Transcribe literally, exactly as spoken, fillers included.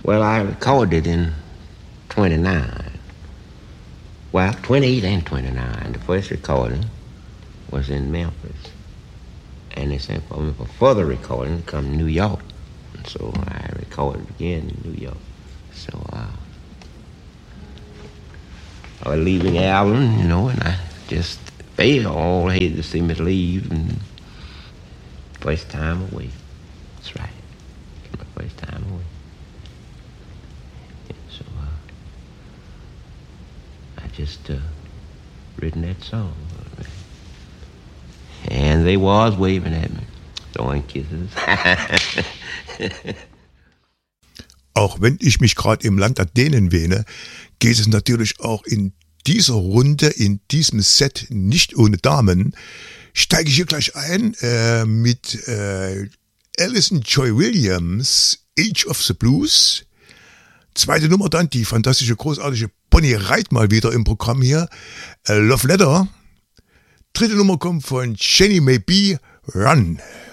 Well, I recorded in twenty-nine. Well, twenty-eight and twenty-nine. The first recording was in Memphis. And they sent for me for further recording to come to New York. And so I recorded again in New York. So uh, I was leaving Allen, you know, and I just failed. All hated to see me leave. And first time away. That's right. My first time away. So uh, I just uh, written that song. And they was waving at me, throwing kisses. Auch wenn ich mich gerade im Land der Dänen wähne, geht es natürlich auch in dieser Runde, in diesem Set nicht ohne Damen. Steige ich hier gleich ein äh, mit äh, Alison Joy Williams, Age of the Blues. Zweite Nummer dann, die fantastische, großartige Bonnie Raitt mal wieder im Programm hier. Äh, Love Letter. Dritte Nummer kommt von Jenny May Be, Run.